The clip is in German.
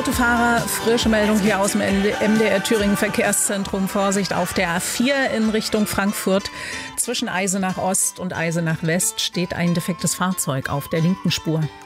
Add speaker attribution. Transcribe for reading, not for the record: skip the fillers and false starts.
Speaker 1: Autofahrer, frische Meldung hier aus dem MDR Thüringen Verkehrszentrum. Vorsicht auf der A4 in Richtung Frankfurt. Zwischen Eisenach Ost und Eisenach West steht ein defektes Fahrzeug auf der linken Spur.